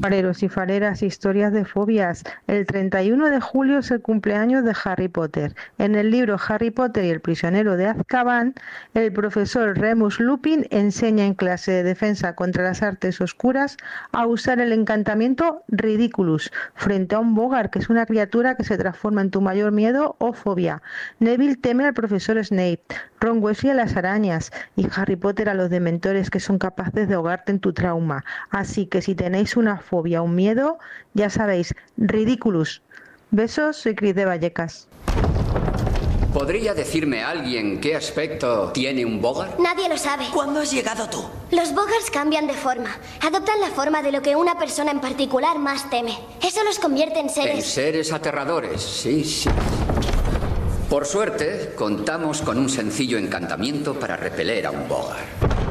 Fareros y fareras, historias de fobias. El 31 de julio es el cumpleaños de Harry Potter. En el libro Harry Potter y el prisionero de Azkaban, el profesor Remus Lupin enseña en clase de defensa contra las artes oscuras a usar el encantamiento Ridiculus frente a un Bogart, que es una criatura que se transforma en tu mayor miedo o fobia. Neville teme al profesor Snape, Ron Weasley a las arañas y Harry Potter a los dementores, que son capaces de ahogarte en tu trauma. Así que si tenéis una fobia o un miedo, ya sabéis, Ridiculus. Besos, soy Cris de Vallecas. ¿Podría decirme alguien qué aspecto tiene un Bogart? Nadie lo sabe. ¿Cuándo has llegado tú? Los Bogarts cambian de forma. Adoptan la forma de lo que una persona en particular más teme. Eso los convierte en seres... En seres aterradores, sí, sí. Por suerte, contamos con un sencillo encantamiento para repeler a un Bogart.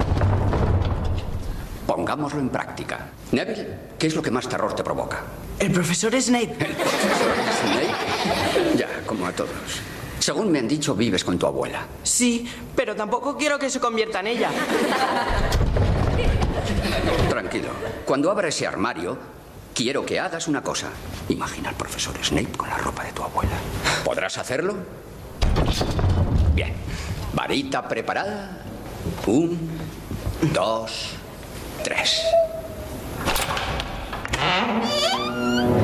Pongámoslo en práctica. Neville, ¿qué es lo que más terror te provoca? El profesor Snape. ¿El profesor Snape? Ya, como a todos. Según me han dicho, vives con tu abuela. Sí, pero tampoco quiero que se convierta en ella. Tranquilo. Cuando abra ese armario, quiero que hagas una cosa. Imagina al profesor Snape con la ropa de tu abuela. ¿Podrás hacerlo? Bien. Varita preparada. 1, 2, 3.